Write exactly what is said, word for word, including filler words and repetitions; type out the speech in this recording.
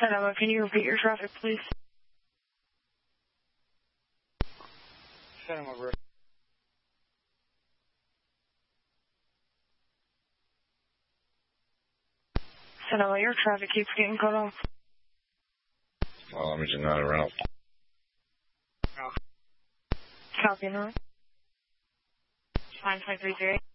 Sonoma, can you repeat your traffic, please? Sonoma, bro. Sonoma, your traffic keeps getting cut off. Well, I'm just not around. Copy, no. nine five three three.